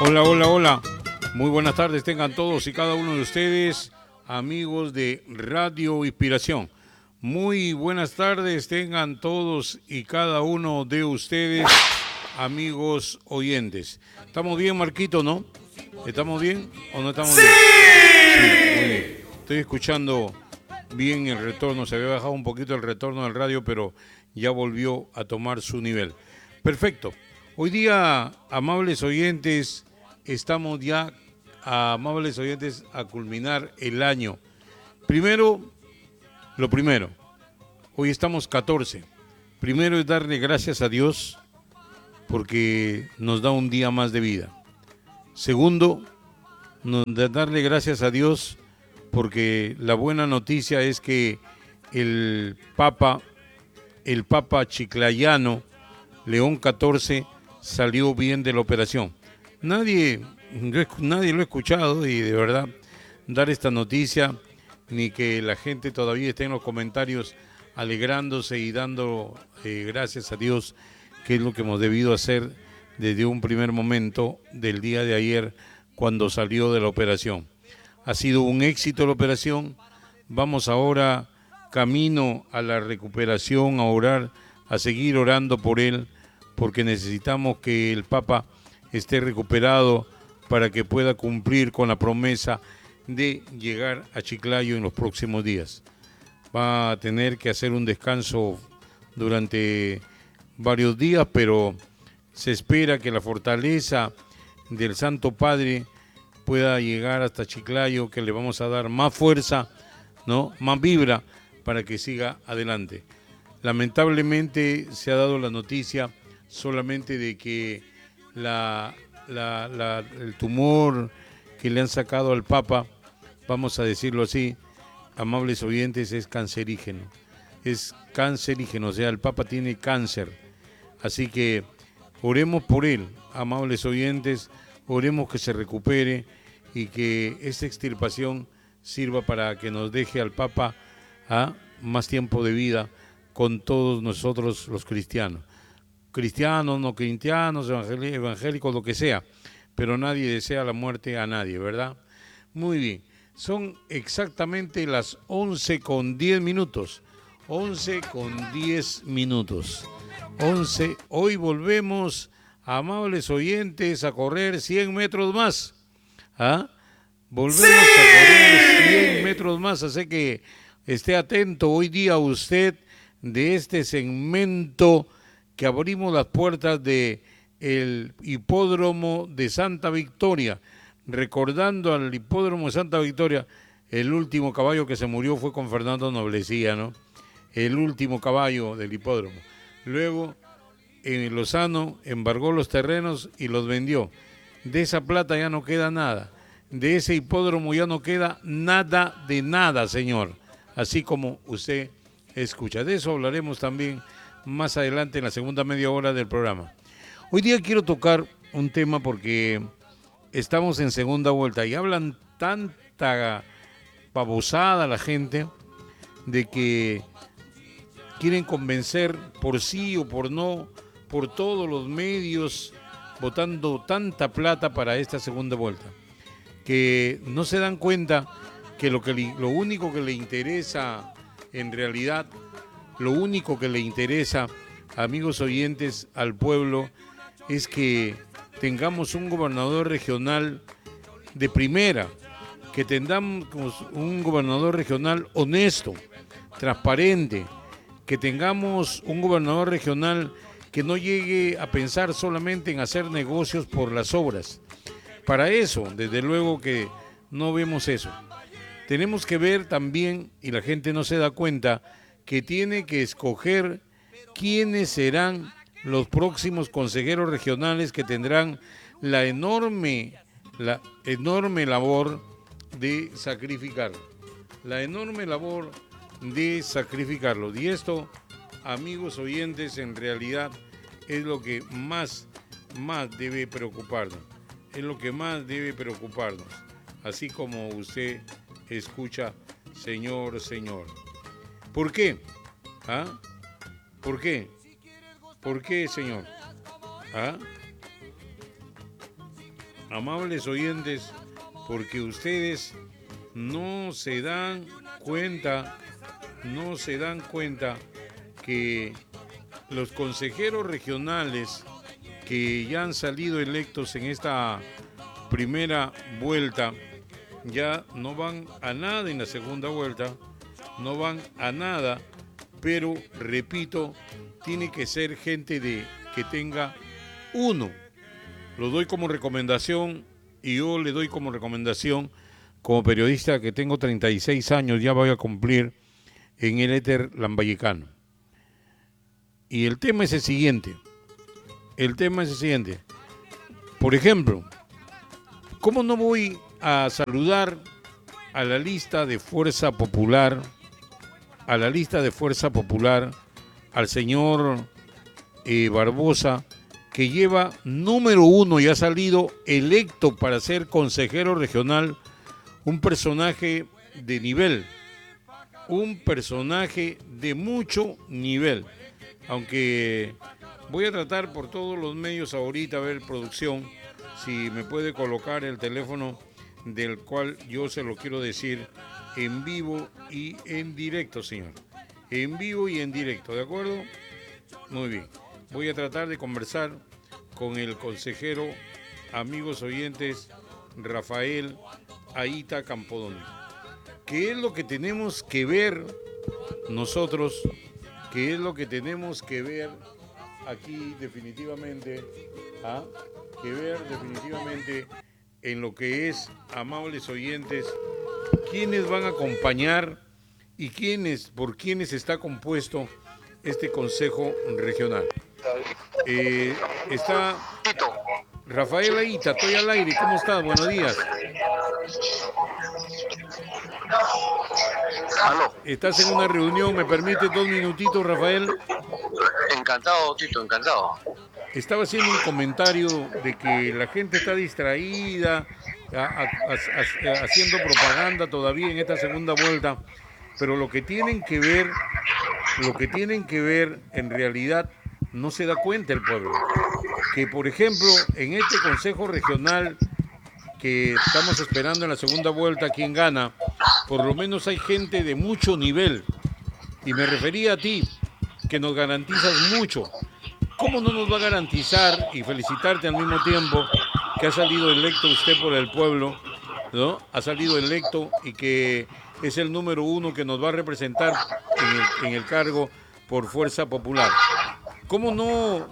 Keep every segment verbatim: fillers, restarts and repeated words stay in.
Hola, hola, hola. Muy buenas tardes tengan todos y cada uno de ustedes, amigos de Radio Inspiración. Muy buenas tardes tengan todos y cada uno de ustedes, amigos oyentes. ¿Estamos bien, Marquito, no? ¿Estamos bien o no estamos ¡Sí! bien? Sí, muy bien. Estoy escuchando bien el retorno. Se había bajado un poquito el retorno del radio, pero ya volvió a tomar su nivel. Perfecto. Hoy día, amables oyentes, estamos ya, amables oyentes, a culminar el año. Primero, lo primero, hoy estamos catorce. Primero es darle gracias a Dios porque nos da un día más de vida. Segundo, nos da darle gracias a Dios porque la buena noticia es que el Papa, el Papa Chiclayano, León catorce, salió bien de la operación. Nadie, nadie lo ha escuchado y de verdad dar esta noticia, ni que la gente todavía esté en los comentarios alegrándose y dando eh, gracias a Dios, que es lo que hemos debido hacer desde un primer momento del día de ayer cuando salió de la operación. Ha sido un éxito la operación. Vamos ahora camino a la recuperación, a orar, a seguir orando por él, porque necesitamos que el Papa esté recuperado para que pueda cumplir con la promesa de llegar a Chiclayo en los próximos días. Va a tener que hacer un descanso durante varios días, pero se espera que la fortaleza del Santo Padre pueda llegar hasta Chiclayo, que le vamos a dar más fuerza, ¿no? Más vibra para que siga adelante. Lamentablemente se ha dado la noticia solamente de que la, la, la, el tumor que le han sacado al Papa, vamos a decirlo así, amables oyentes, es cancerígeno. Es cancerígeno, o sea, el Papa tiene cáncer. Así que oremos por él, amables oyentes, oremos que se recupere y que esta extirpación sirva para que nos deje al Papa a más tiempo de vida con todos nosotros los cristianos. Cristianos, no cristianos, evangélicos, lo que sea, pero nadie desea la muerte a nadie, ¿verdad? Muy bien, son exactamente las once con diez minutos, once con diez minutos, once, hoy volvemos, amables oyentes, a correr cien metros más, ¿ah? Volvemos ¡sí! A correr cien metros más, así que esté atento hoy día usted de este segmento que abrimos las puertas de el hipódromo de Santa Victoria. Recordando al hipódromo de Santa Victoria, el último caballo que se murió fue con Fernando Noblecía, ¿no? El último caballo del hipódromo. Luego, en Lozano, embargó los terrenos y los vendió. De esa plata ya no queda nada. De ese hipódromo ya no queda nada de nada, señor. Así como usted escucha. De eso hablaremos también más adelante en la segunda media hora del programa. Hoy día quiero tocar un tema porque estamos en segunda vuelta y hablan tanta babosada la gente de que quieren convencer por sí o por no, por todos los medios, botando tanta plata para esta segunda vuelta, que no se dan cuenta que lo, que li, lo único que le interesa en realidad, lo único que le interesa, amigos oyentes, al pueblo, es que tengamos un gobernador regional de primera, que tengamos un gobernador regional honesto, transparente, que tengamos un gobernador regional que no llegue a pensar solamente en hacer negocios por las obras. Para eso, desde luego que no vemos eso. Tenemos que ver también, y la gente no se da cuenta, que tiene que escoger quiénes serán los próximos consejeros regionales que tendrán la enorme, la enorme labor de sacrificar, la enorme labor de sacrificarlos. Y esto, amigos oyentes, en realidad es lo que más, más debe preocuparnos. Es lo que más debe preocuparnos. Así como usted escucha, señor, señor. ¿Por qué? ¿Ah? ¿Por qué? ¿Por qué, señor? ¿Ah? amables oyentes, porque ustedes no se dan cuenta, no se dan cuenta que los consejeros regionales que ya han salido electos en esta primera vuelta ya no van a nada en la segunda vuelta, no van a nada, pero repito, tiene que ser gente de que tenga uno. Lo doy como recomendación y yo le doy como recomendación como periodista que tengo treinta y seis años, ya voy a cumplir en el éter lambayecano. Y el tema es el siguiente, el tema es el siguiente. Por ejemplo, ¿cómo no voy a saludar a la lista de Fuerza Popular, a la lista de Fuerza Popular, al señor eh, Barbosa, que lleva número uno y ha salido electo para ser consejero regional, un personaje de nivel, un personaje de mucho nivel, aunque voy a tratar por todos los medios ahorita, a ver, producción, si me puede colocar el teléfono del cual yo se lo quiero decir en vivo y en directo, señor. En vivo y en directo, ¿de acuerdo? Muy bien. Voy a tratar de conversar con el consejero, amigos oyentes, Rafael Aita Campodónico. ¿Qué es lo que tenemos que ver nosotros? ¿Qué es lo que tenemos que ver aquí definitivamente? ¿Ah? Que ver definitivamente en lo que es, amables oyentes, quiénes van a acompañar y quiénes, por quiénes está compuesto este Consejo Regional. Eh, está Rafael Aita, estoy al aire, ¿cómo estás? Buenos días. Aló. Estás en una reunión, ¿me permite dos minutitos, Rafael? Encantado, Tito, encantado. Estaba haciendo un comentario de que la gente está distraída, a, a, a, a, haciendo propaganda todavía en esta segunda vuelta, pero lo que tienen que ver, lo que tienen que ver en realidad no se da cuenta el pueblo. Que por ejemplo, en este Consejo Regional que estamos esperando en la segunda vuelta, quien gana, por lo menos hay gente de mucho nivel. Y me refería a ti, que nos garantizas mucho. ¿Cómo no nos va a garantizar y felicitarte al mismo tiempo que ha salido electo usted por el pueblo, ¿no? Ha salido electo y que es el número uno que nos va a representar en el, en el cargo por Fuerza Popular. ¿Cómo no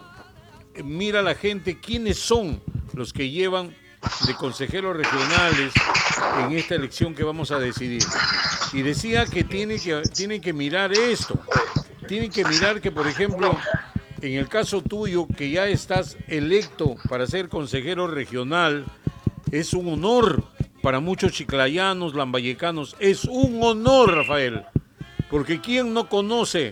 mira la gente quiénes son los que llevan de consejeros regionales en esta elección que vamos a decidir? Y decía que tiene que, tiene que mirar esto, tienen que mirar que, por ejemplo, en el caso tuyo, que ya estás electo para ser consejero regional, es un honor para muchos chiclayanos, lambayecanos, es un honor, Rafael, porque ¿quién no conoce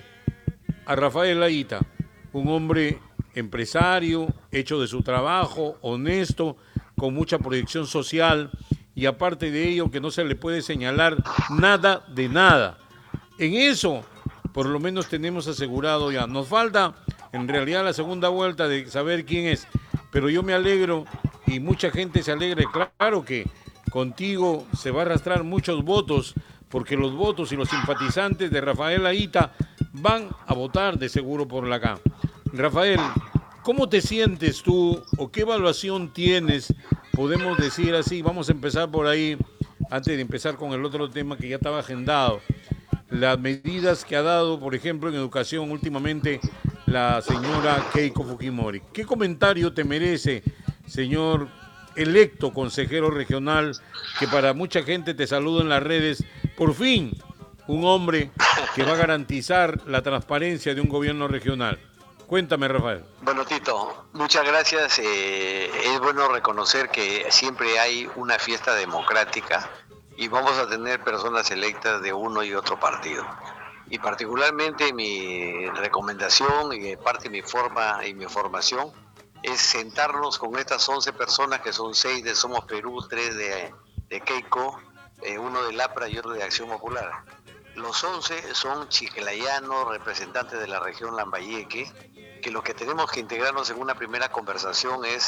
a Rafael Aita? Un hombre empresario, hecho de su trabajo, honesto, con mucha proyección social y aparte de ello que no se le puede señalar nada de nada. En eso, por lo menos tenemos asegurado ya. Nos falta en realidad la segunda vuelta de saber quién es, pero yo me alegro y mucha gente se alegra. Claro que contigo se va a arrastrar muchos votos, porque los votos y los simpatizantes de Rafael Aita van a votar de seguro por la acá. Rafael, ¿cómo te sientes tú o qué evaluación tienes? Podemos decir así, vamos a empezar por ahí, antes de empezar con el otro tema que ya estaba agendado. Las medidas que ha dado, por ejemplo, en educación últimamente la señora Keiko Fujimori. ¿Qué comentario te merece, señor electo consejero regional, que para mucha gente te saluda en las redes? Por fin, un hombre que va a garantizar la transparencia de un gobierno regional. Cuéntame, Rafael. Bueno, Tito, muchas gracias. Eh, es bueno reconocer que siempre hay una fiesta democrática y vamos a tener personas electas de uno y otro partido. Y particularmente mi recomendación y parte de mi forma y mi formación es sentarnos con estas once personas, que son seis de Somos Perú, tres de, de Keiko, eh, uno de LAPRA y otro de Acción Popular. Los once son chiclayanos, representantes de la región Lambayeque, que lo que tenemos que integrarnos en una primera conversación es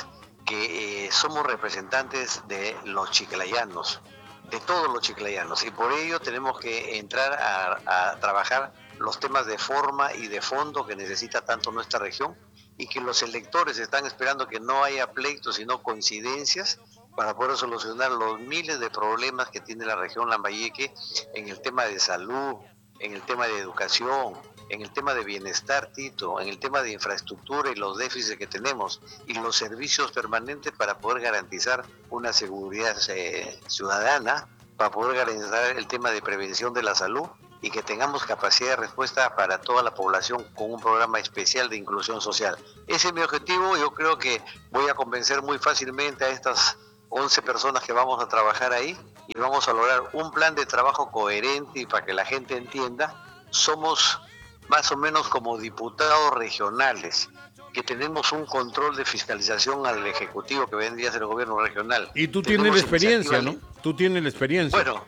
que eh, somos representantes de los chiclayanos, de todos los chiclayanos, y por ello tenemos que entrar a, a trabajar los temas de forma y de fondo que necesita tanto nuestra región, y que los electores están esperando que no haya pleitos sino coincidencias para poder solucionar los miles de problemas que tiene la región Lambayeque en el tema de salud, en el tema de educación, en el tema de bienestar, Tito, en el tema de infraestructura y los déficits que tenemos y los servicios permanentes para poder garantizar una seguridad eh, ciudadana, para poder garantizar el tema de prevención de la salud y que tengamos capacidad de respuesta para toda la población con un programa especial de inclusión social. Ese es mi objetivo. Yo creo que voy a convencer muy fácilmente a estas once personas que vamos a trabajar ahí y vamos a lograr un plan de trabajo coherente, y para que la gente entienda, somos más o menos como diputados regionales, que tenemos un control de fiscalización al Ejecutivo que vendría a ser el gobierno regional. Y tú tienes la experiencia, ¿no? Tú tienes la experiencia. Bueno,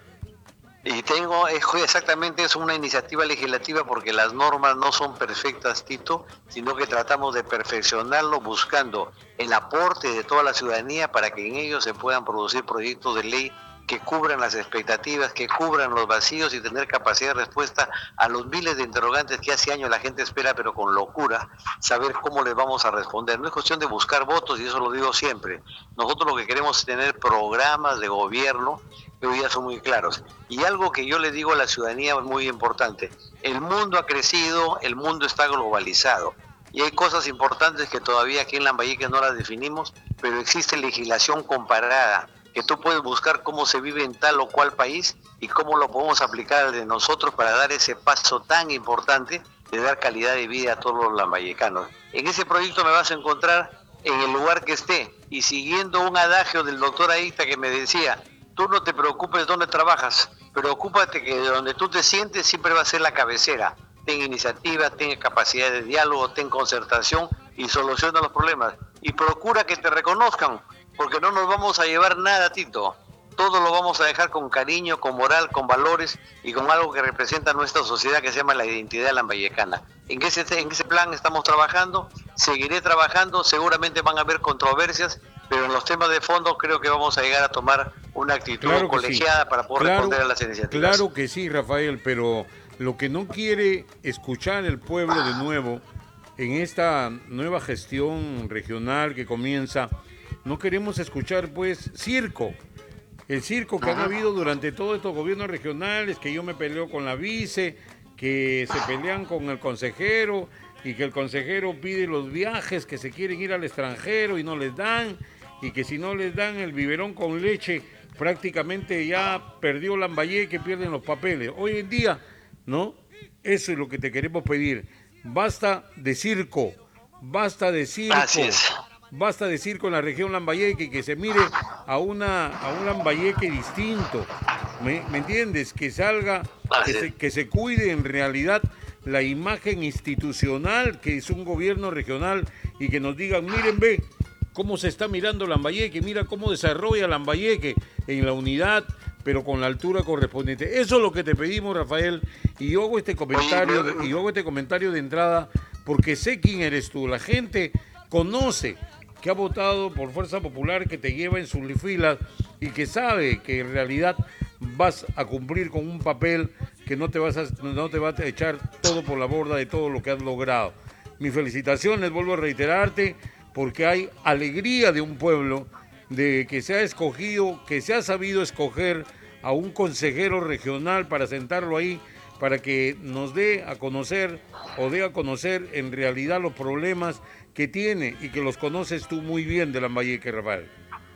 y tengo, exactamente, es una iniciativa legislativa porque las normas no son perfectas, Tito, sino que tratamos de perfeccionarlo buscando el aporte de toda la ciudadanía para que en ellos se puedan producir proyectos de ley que cubran las expectativas, que cubran los vacíos y tener capacidad de respuesta a los miles de interrogantes que hace años la gente espera, pero con locura, saber cómo les vamos a responder. No es cuestión de buscar votos, y eso lo digo siempre. Nosotros lo que queremos es tener programas de gobierno que hoy día son muy claros. Y algo que yo le digo a la ciudadanía es muy importante. El mundo ha crecido, el mundo está globalizado. Y hay cosas importantes que todavía aquí en Lambayeque no las definimos, pero existe legislación comparada, que tú puedes buscar cómo se vive en tal o cual país y cómo lo podemos aplicar de nosotros para dar ese paso tan importante de dar calidad de vida a todos los lambayecanos. En ese proyecto me vas a encontrar en el lugar que esté, y siguiendo un adagio del doctor Aita que me decía: tú no te preocupes dónde trabajas, preocúpate que donde tú te sientes siempre va a ser la cabecera. Ten iniciativa, ten capacidad de diálogo, ten concertación y soluciona los problemas. Y procura que te reconozcan, porque no nos vamos a llevar nada, Tito. Todo lo vamos a dejar con cariño, con moral, con valores y con algo que representa nuestra sociedad, que se llama la identidad lambayecana. En ese, en ese plan estamos trabajando, seguiré trabajando, seguramente van a haber controversias, pero en los temas de fondo creo que vamos a llegar a tomar una actitud claro colegiada sí. para poder claro, responder a las iniciativas. Claro que sí, Rafael, pero lo que no quiere escuchar el pueblo de nuevo en esta nueva gestión regional que comienza, no queremos escuchar pues circo. El circo que han habido durante todos estos gobiernos regionales, que yo me peleo con la vice, que se pelean con el consejero y que el consejero pide los viajes, que se quieren ir al extranjero y no les dan, y que si no les dan el biberón con leche, prácticamente ya perdió Lambayeque, pierden los papeles. Hoy en día, ¿no? Eso es lo que te queremos pedir. Basta de circo, basta de circo. Así es. Basta decir con la región Lambayeque, que se mire a una a un Lambayeque distinto, ¿me, me entiendes? Que salga, que se, que se cuide en realidad la imagen institucional que es un gobierno regional, y que nos digan: miren, ve cómo se está mirando Lambayeque, mira cómo desarrolla Lambayeque en la unidad, pero con la altura correspondiente. Eso es lo que te pedimos, Rafael, y yo hago este comentario de, y yo hago este comentario de entrada porque sé quién eres tú. La gente conoce que ha votado por Fuerza Popular, que te lleva en sus filas y que sabe que en realidad vas a cumplir con un papel que no te vas a, no te va a echar todo por la borda de todo lo que has logrado. Mis felicitaciones, vuelvo a reiterarte, porque hay alegría de un pueblo de que se ha escogido, que se ha sabido escoger a un consejero regional para sentarlo ahí, para que nos dé a conocer o dé a conocer en realidad los problemas que tiene y que los conoces tú muy bien de Lambayeque, Rafael.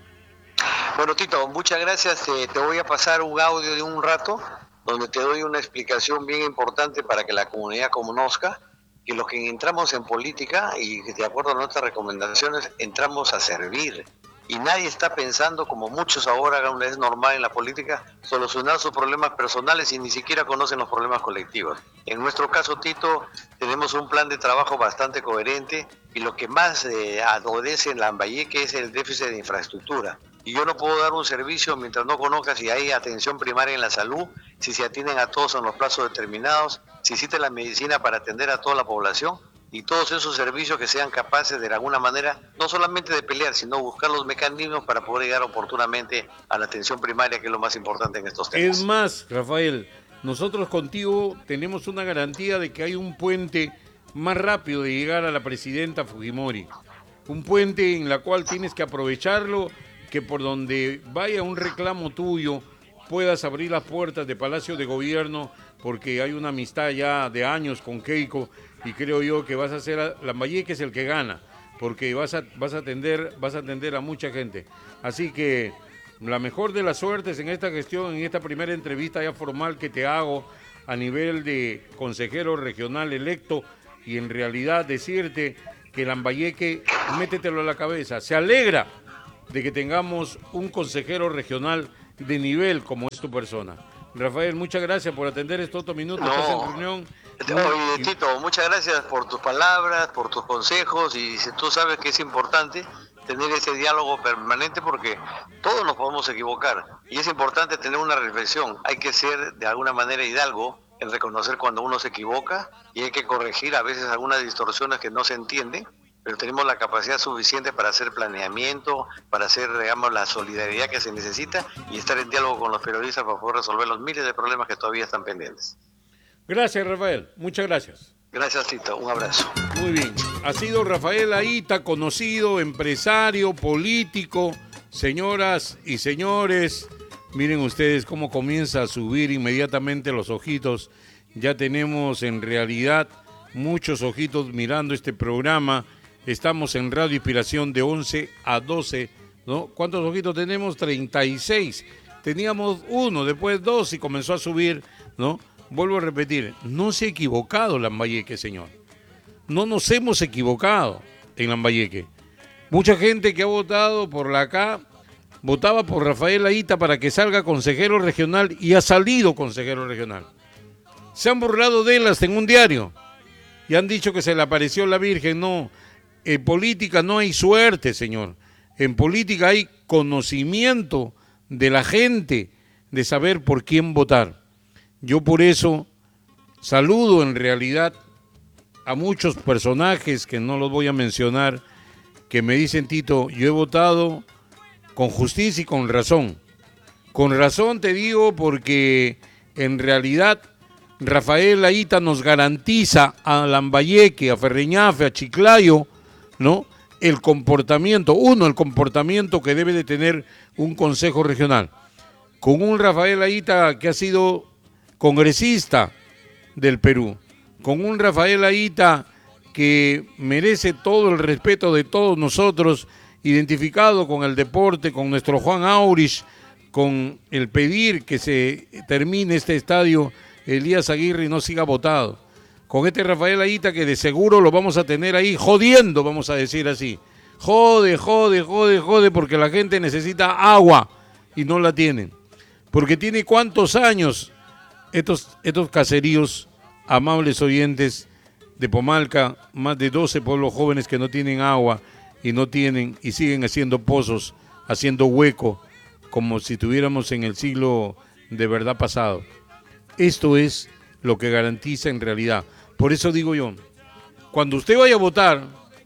Bueno, Tito, muchas gracias. Eh, te voy a pasar un audio de un rato donde te doy una explicación bien importante para que la comunidad conozca que los que entramos en política, y de acuerdo a nuestras recomendaciones, entramos a servir. Y nadie está pensando, como muchos ahora, es normal en la política, solucionar sus problemas personales y ni siquiera conocen los problemas colectivos. En nuestro caso, Tito, tenemos un plan de trabajo bastante coherente, y lo que más eh, adolece en Lambayeque es el déficit de infraestructura. Y yo no puedo dar un servicio mientras no conozca si hay atención primaria en la salud, si se atienden a todos en los plazos determinados, si existe la medicina para atender a toda la población. y todos esos servicios que sean capaces de, de alguna manera, no solamente de pelear, sino buscar los mecanismos para poder llegar oportunamente a la atención primaria, que es lo más importante en estos temas. Es más, Rafael, nosotros contigo tenemos una garantía de que hay un puente más rápido de llegar a la presidenta Fujimori. Un puente en la cual tienes que aprovecharlo, que por donde vaya un reclamo tuyo puedas abrir las puertas de Palacio de Gobierno, porque hay una amistad ya de años con Keiko y creo yo que vas a ser, Lambayeque es el que gana, porque vas a, vas a atender, vas a atender a mucha gente. Así que la mejor de las suertes en esta gestión, en esta primera entrevista ya formal que te hago a nivel de consejero regional electo, y en realidad decirte que Lambayeque, métetelo a la cabeza, se alegra de que tengamos un consejero regional de nivel como es tu persona. Rafael, muchas gracias por atender estos otros minutos. No. Estás en reunión. Oye, Tito, muchas gracias por tus palabras, por tus consejos, y tú sabes que es importante tener ese diálogo permanente porque todos nos podemos equivocar y es importante tener una reflexión. Hay que ser de alguna manera hidalgo en reconocer cuando uno se equivoca y hay que corregir a veces algunas distorsiones que no se entienden, pero tenemos la capacidad suficiente para hacer planeamiento, para hacer, digamos, la solidaridad que se necesita y estar en diálogo con los periodistas para poder resolver los miles de problemas que todavía están pendientes. Gracias, Rafael. Muchas gracias. Gracias, Tito. Un abrazo. Muy bien. Ha sido Rafael Aita, conocido, empresario, político. Señoras y señores, miren ustedes cómo comienza a subir inmediatamente los ojitos. Ya tenemos en realidad muchos ojitos mirando este programa. Estamos en Radio Inspiración de once a doce, ¿no? ¿Cuántos ojitos tenemos? treinta y seis. Teníamos uno, después dos y comenzó a subir, ¿no? Vuelvo a repetir, no se ha equivocado Lambayeque, señor. No nos hemos equivocado en Lambayeque. Mucha gente que ha votado por la acá, votaba por Rafael Aita para que salga consejero regional y ha salido consejero regional. Se han burlado de él hasta en un diario y han dicho que se le apareció la Virgen. No, en política no hay suerte, señor. En política hay conocimiento de la gente de saber por quién votar. Yo por eso saludo en realidad a muchos personajes que no los voy a mencionar, que me dicen, Tito, yo he votado con justicia y con razón. Con razón te digo porque en realidad Rafael Aita nos garantiza a Lambayeque, a Ferreñafe, a Chiclayo, ¿no? El comportamiento, uno, el comportamiento que debe de tener un consejo regional. Con un Rafael Aita que ha sido congresista del Perú, con un Rafael Aita que merece todo el respeto de todos nosotros, identificado con el deporte, con nuestro Juan Aurich, con el pedir que se termine este estadio Elías Aguirre y no siga votado, con este Rafael Aita que de seguro lo vamos a tener ahí jodiendo, vamos a decir así, jode, jode, jode, jode, porque la gente necesita agua y no la tienen, porque tiene cuántos años Estos, estos caseríos, amables oyentes de Pomalca, más de doce pueblos jóvenes que no tienen agua y no tienen y siguen haciendo pozos, haciendo hueco, como si estuviéramos en el siglo de verdad pasado. Esto es lo que garantiza en realidad. Por eso digo yo, cuando usted vaya a votar,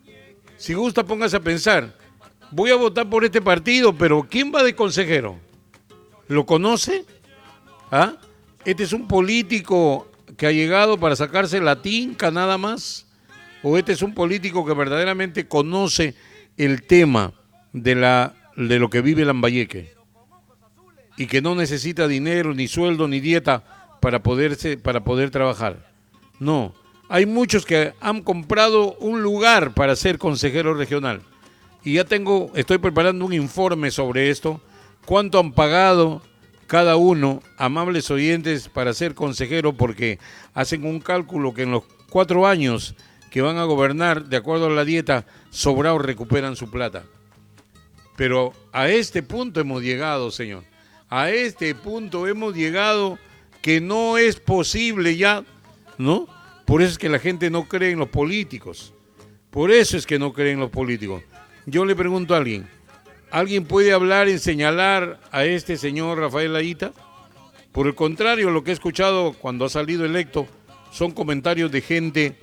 si gusta póngase a pensar, voy a votar por este partido, pero ¿quién va de consejero? ¿Lo conoce? ¿Ah? ¿Este es un político que ha llegado para sacarse la tinca nada más? ¿O este es un político que verdaderamente conoce el tema de, la, de lo que vive Lambayeque y que no necesita dinero, ni sueldo, ni dieta para, poderse, para poder trabajar? No, hay muchos que han comprado un lugar para ser consejero regional y ya tengo, estoy preparando un informe sobre esto, cuánto han pagado cada uno, amables oyentes, para ser consejero, porque hacen un cálculo que en los cuatro años que van a gobernar, de acuerdo a la dieta, sobrados recuperan su plata. Pero a este punto hemos llegado, señor. A este punto hemos llegado que no es posible ya, ¿no? Por eso es que la gente no cree en los políticos. Por eso es que no cree en los políticos. Yo le pregunto a alguien, ¿alguien puede hablar y señalar a este señor Rafael Aita? Por el contrario, lo que he escuchado cuando ha salido electo son comentarios de gente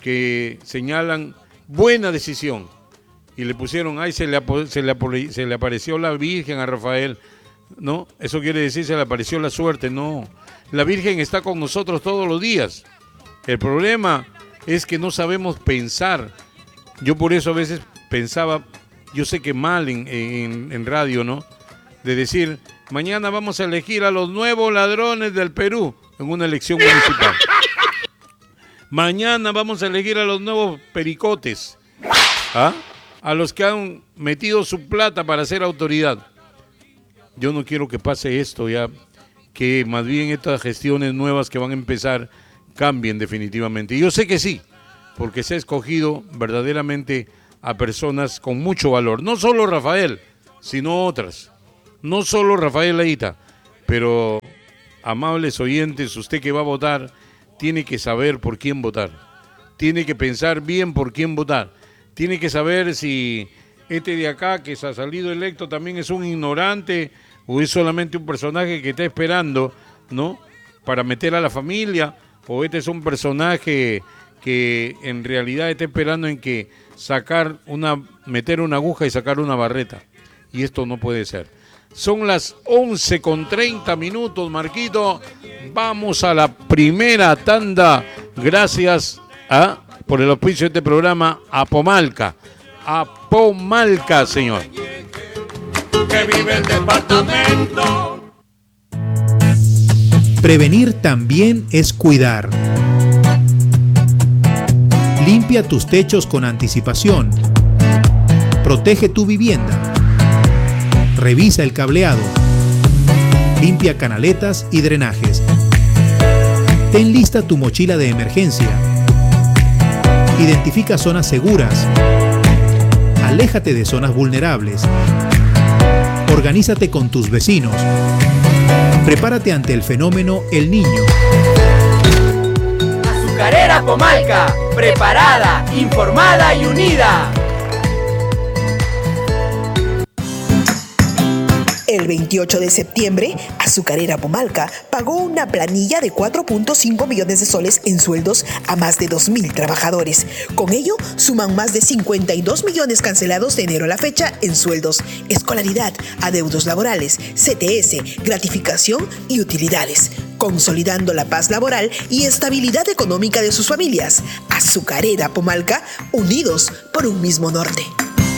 que señalan buena decisión y le pusieron, ay, se le, se le, se le apareció la Virgen a Rafael, ¿no? Eso quiere decir se le apareció la suerte, no. La Virgen está con nosotros todos los días. El problema es que no sabemos pensar. Yo por eso a veces pensaba, yo sé que mal en, en, en radio, ¿no? De decir, mañana vamos a elegir a los nuevos ladrones del Perú en una elección municipal. Mañana vamos a elegir a los nuevos pericotes, ¿ah? A los que han metido su plata para ser autoridad. Yo no quiero que pase esto ya, que más bien estas gestiones nuevas que van a empezar cambien definitivamente. Y yo sé que sí, porque se ha escogido verdaderamente a personas con mucho valor. No solo Rafael, sino otras. No solo Rafael Layita, pero amables oyentes, usted que va a votar, tiene que saber por quién votar. Tiene que pensar bien por quién votar. Tiene que saber si este de acá que se ha salido electo también es un ignorante o es solamente un personaje que está esperando, ¿no?, para meter a la familia, o este es un personaje que en realidad está esperando en que sacar una, meter una aguja y sacar una barreta. Y esto no puede ser. Son las once con treinta minutos, Marquito. Vamos a la primera tanda. Gracias a, por el auspicio de este programa, a Pomalca. A Pomalca, señor. Que vive el departamento. Prevenir también es cuidar. Limpia tus techos con anticipación. Protege tu vivienda. Revisa el cableado. Limpia canaletas y drenajes. Ten lista tu mochila de emergencia. Identifica zonas seguras. Aléjate de zonas vulnerables. Organízate con tus vecinos. Prepárate ante el fenómeno El Niño. Azucarera Pomalca, preparada, informada y unida. El veintiocho de septiembre, Azucarera Pomalca pagó una planilla de cuatro punto cinco millones de soles en sueldos a más de dos mil trabajadores. Con ello, suman más de cincuenta y dos millones cancelados de enero a la fecha en sueldos, escolaridad, adeudos laborales, C T S, gratificación y utilidades, consolidando la paz laboral y estabilidad económica de sus familias. Azucarera Pomalca, unidos por un mismo norte.